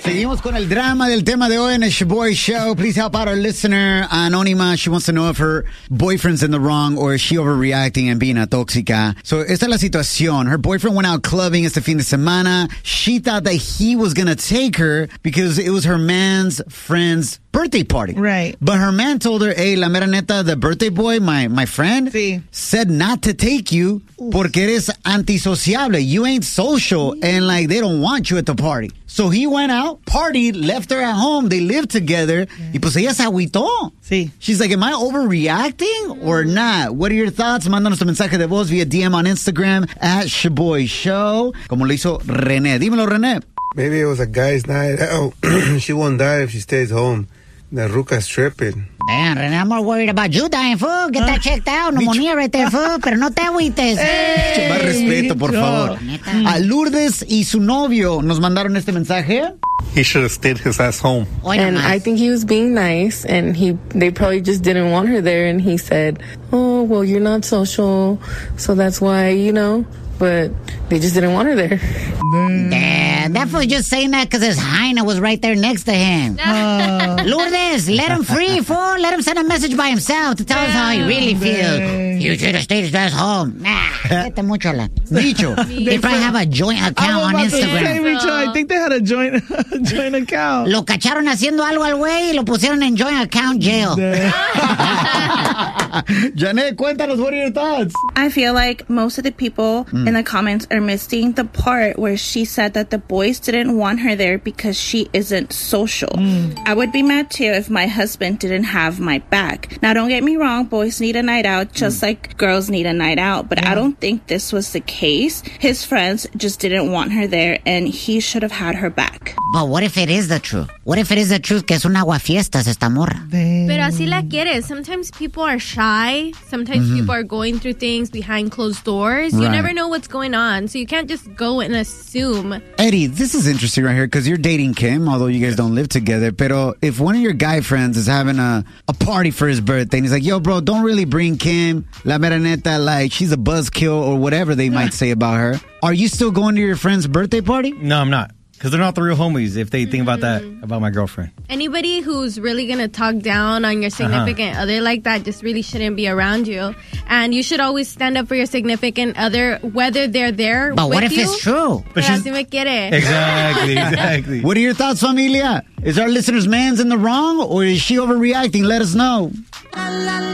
Seguimos con el drama del tema de hoy en el Shoboy Show. Please help out our listener, Anónima. She wants to know if her boyfriend's in the wrong or is she overreacting and being a tóxica. So, esta es la situación. Her boyfriend went out clubbing este fin de semana. She thought that he was going to take her because it was her man's friend's birthday party. Right. But her man told her, hey, la mera neta, the birthday boy, my friend, sí, said not to take you porque eres antisociable. You ain't social and like they don't want you at the party. So he went out, partied, left her at home. They lived together. Y pues ella se agüitó. Sí. She's like, am I overreacting or not? What are your thoughts? Mándanos tu mensaje de voz via DM on Instagram at Shoboy Show. Como lo hizo René. Dímelo, René. Maybe it was a guy's night out. She won't die if she stays home. The ruca's tripping. Damn, René, I'm more worried about you dying, fool. Get that checked out. Pneumonia right there, fool. Pero no te agüites. Más respeto, por favor. A Lourdes y su novio nos mandaron este mensaje. He should have stayed his ass home. And I think he was being nice, and they probably just didn't want her there, and he said, oh, well, you're not social, so that's why, but they just didn't want her there. Damn, that fool just saying that because his hyena was right there next to him. Lourdes, let him free, fool. Let him send a message by himself to tell us how he really feels. You should have stayed his ass home. Nah, vete mucho la. Dicho. They probably have a joint account on Instagram. I think they had a joint account. Lo cacharon haciendo algo al güey y lo pusieron en joint account jail. Janet, cuéntanos, what are your thoughts? I feel like most of the people in the comments are missing the part where she said that the boys didn't want her there because she isn't social. I would be mad too if my husband didn't have my back. Now, don't get me wrong, boys need a night out just like girls need a night out, but I don't think this was the case. His friends just didn't want her there and he should have had her back. But what if it is the truth? What if it is the truth que es una aguafiestas esta morra? Pero así la quieres. Sometimes people are shy. Sometimes people are going through things behind closed doors. You never know what's going on, so you can't just go and assume. Eddie, this is interesting right here because you're dating Kim, although you guys don't live together. Pero if one of your guy friends is having a party for his birthday and he's like, yo, bro, don't really bring Kim, la mera neta, like she's a buzzkill or whatever they might say about her. Are you still going to your friend's birthday party? No, I'm not. Because they're not the real homies if they think about that, about my girlfriend. Anybody who's really going to talk down on your significant other like that just really shouldn't be around you. And you should always stand up for your significant other, whether they're there but with what if you. It's true? But Así me quiere. Exactly. What are your thoughts, familia? Is our listener's man's in the wrong or is she overreacting? Let us know.